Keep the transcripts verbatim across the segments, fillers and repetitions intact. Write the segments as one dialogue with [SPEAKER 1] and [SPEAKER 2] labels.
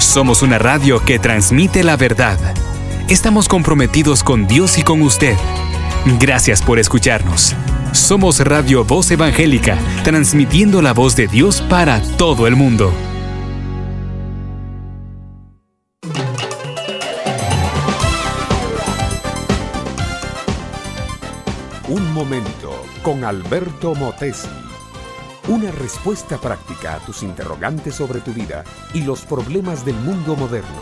[SPEAKER 1] Somos una radio que transmite la verdad. Estamos comprometidos con Dios y con usted. Gracias por escucharnos. Somos Radio Voz Evangélica, transmitiendo la voz de Dios para todo el mundo.
[SPEAKER 2] Un momento con Alberto Motesi. Una respuesta práctica a tus interrogantes sobre tu vida y los problemas del mundo moderno.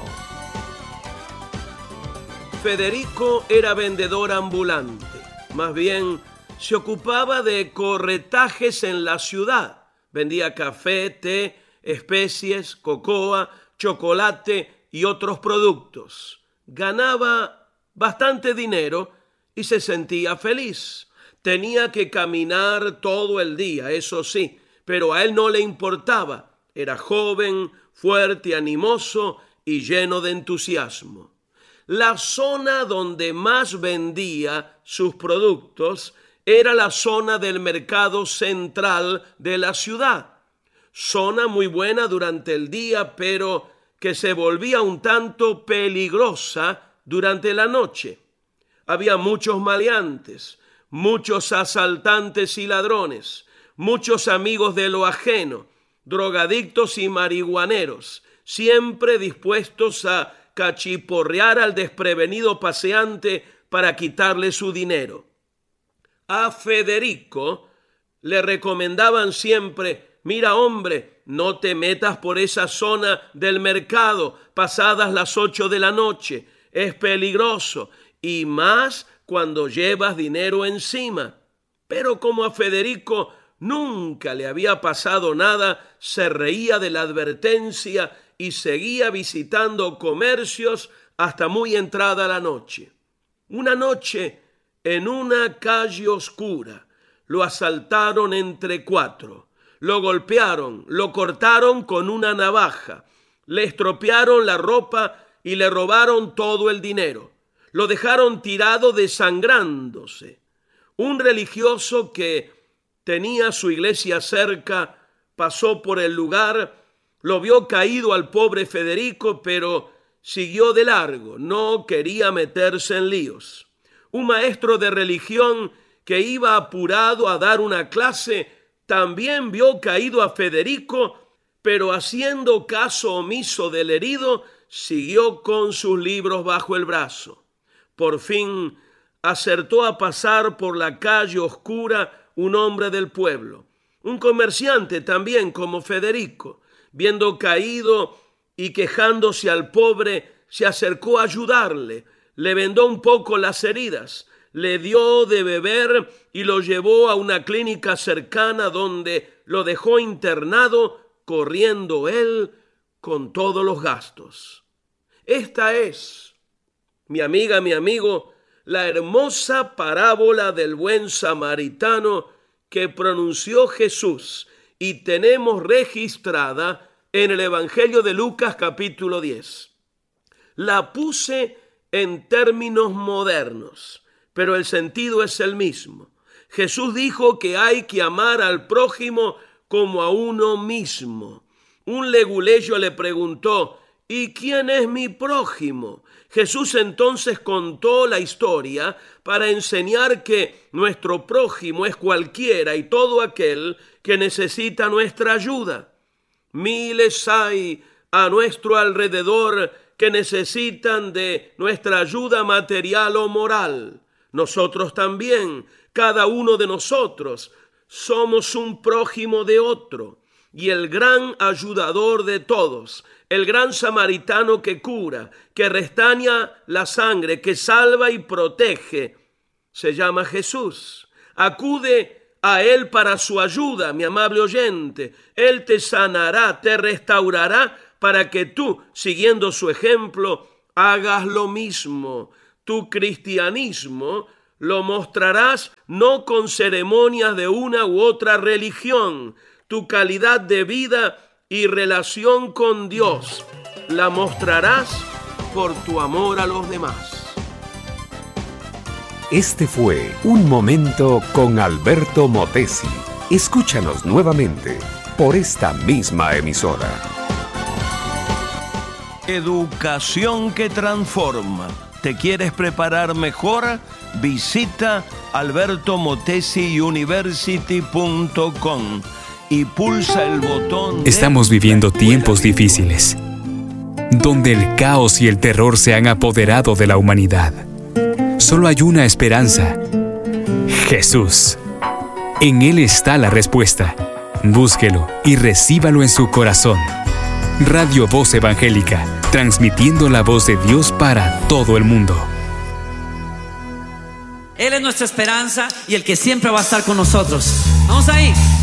[SPEAKER 3] Federico era vendedor ambulante. Más bien, se ocupaba de corretajes en la ciudad. Vendía café, té, especies, cocoa, chocolate y otros productos. Ganaba bastante dinero y se sentía feliz. Tenía que caminar todo el día, eso sí, pero a él no le importaba. Era joven, fuerte, animoso y lleno de entusiasmo. La zona donde más vendía sus productos era la zona del mercado central de la ciudad. Zona muy buena durante el día, pero que se volvía un tanto peligrosa durante la noche. Había muchos maleantes, muchos asaltantes y ladrones, muchos amigos de lo ajeno, drogadictos y marihuaneros, siempre dispuestos a cachiporrear al desprevenido paseante para quitarle su dinero. A Federico le recomendaban siempre: mira, hombre, no te metas por esa zona del mercado pasadas las ocho de la noche, es peligroso, y más cuando llevas dinero encima. Pero como a Federico nunca le había pasado nada, se reía de la advertencia y seguía visitando comercios hasta muy entrada la noche. Una noche, en una calle oscura, lo asaltaron entre cuatro. Lo golpearon, lo cortaron con una navaja, le estropearon la ropa y le robaron todo el dinero. Lo dejaron tirado desangrándose. Un religioso que tenía su iglesia cerca pasó por el lugar, lo vio caído al pobre Federico, pero siguió de largo, no quería meterse en líos. Un maestro de religión que iba apurado a dar una clase también vio caído a Federico, pero haciendo caso omiso del herido, siguió con sus libros bajo el brazo. Por fin acertó a pasar por la calle oscura un hombre del pueblo, un comerciante también como Federico. Viendo caído y quejándose al pobre, se acercó a ayudarle, le vendó un poco las heridas, le dio de beber y lo llevó a una clínica cercana donde lo dejó internado, corriendo él con todos los gastos. Esta es, mi amiga, mi amigo, la hermosa parábola del buen samaritano que pronunció Jesús y tenemos registrada en el Evangelio de Lucas capítulo diez. La puse en términos modernos, pero el sentido es el mismo. Jesús dijo que hay que amar al prójimo como a uno mismo. Un leguleyo le preguntó: ¿y quién es mi prójimo? Jesús entonces contó la historia para enseñar que nuestro prójimo es cualquiera y todo aquel que necesita nuestra ayuda. Miles hay a nuestro alrededor que necesitan de nuestra ayuda material o moral. Nosotros también, cada uno de nosotros, somos un prójimo de otro. Y el gran ayudador de todos, el gran samaritano que cura, que restaña la sangre, que salva y protege, se llama Jesús. Acude a Él para su ayuda, mi amable oyente. Él te sanará, te restaurará para que tú, siguiendo su ejemplo, hagas lo mismo. Tu cristianismo lo mostrarás no con ceremonias de una u otra religión. Tu calidad de vida y relación con Dios la mostrarás por tu amor a los demás.
[SPEAKER 2] Este fue Un Momento con Alberto Motesi. Escúchanos nuevamente por esta misma emisora.
[SPEAKER 3] Educación que transforma. ¿Te quieres preparar mejor? Visita alberto motesi university punto com y pulsa el botón.
[SPEAKER 1] Estamos viviendo tiempos difíciles, donde el caos y el terror se han apoderado de la humanidad. Solo hay una esperanza: Jesús. En Él está la respuesta. Búsquelo y recíbalo en su corazón. Radio Voz Evangélica, transmitiendo la voz de Dios para todo el mundo.
[SPEAKER 4] Él es nuestra esperanza y el que siempre va a estar con nosotros. Vamos ahí.